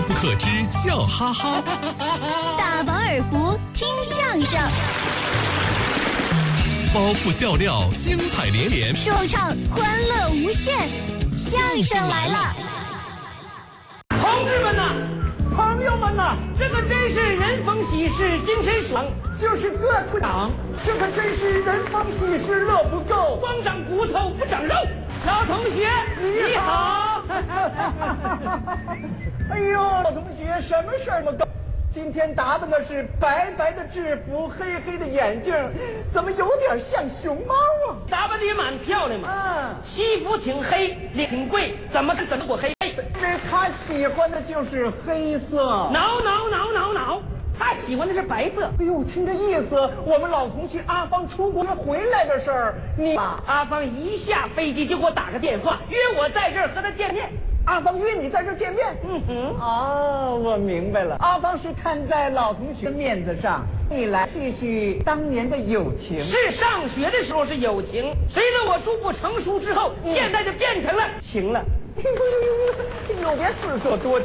不可支，笑哈哈。 大饱耳福，听相声。 包袱笑料，精彩连连， 说唱欢乐无限，相声来了！ 同志们呐，朋友们呐，这可真是人逢喜事精神爽， 就是各退党，这可真是人逢喜事乐不够， 光长骨头不长肉。老同学你好。 哎呦，老同学，什么事儿么高？今天打扮的是白白的制服，黑黑的眼镜，怎么有点像熊猫啊？ 打扮的也蛮漂亮嘛。西服挺黑，脸挺贵，怎么不黑？ 因为他喜欢的就是黑色。 挠，他喜欢的是白色。 哎呦，听这意思，我们老同学阿芳出国回来的事儿， 阿芳一下飞机就给我打个电话，约我在这儿和他见面。 阿芳约你在这儿见面？哦，我明白了。阿芳是看在老同学面子上，你来叙叙当年的友情。 是上学的时候是友情，随着我逐步成熟之后，现在就变成了情了。 有别自作多